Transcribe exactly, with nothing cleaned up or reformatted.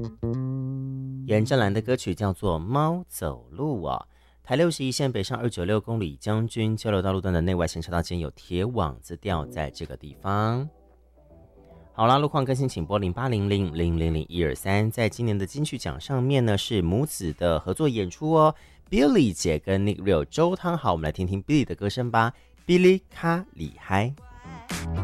严正兰的歌曲叫做《猫走路》哦。台六十一线北上二九六公里将军交流道路段的内外线车道间有铁网子吊在这个地方。好啦，路况更新请拨零八零零零零零一二三。在今年的金曲奖上面呢，是母子的合作演出哦。Billy 姐跟 Nick Rio 周汤豪，我们来听听 Billy 的歌声吧。Billy 卡里嗨。